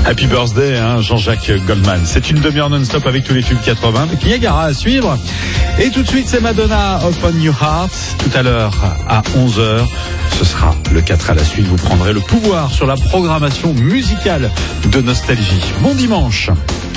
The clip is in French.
Happy birthday, Jean-Jacques Goldman. C'est une demi-heure non-stop avec tous les tubes 80. Avec Niagara à suivre. Et tout de suite, c'est Madonna, Open Your Heart. Tout à l'heure, à 11h, ce sera le 4 à la suite. Vous prendrez le pouvoir sur la programmation musicale de Nostalgie. Bon dimanche.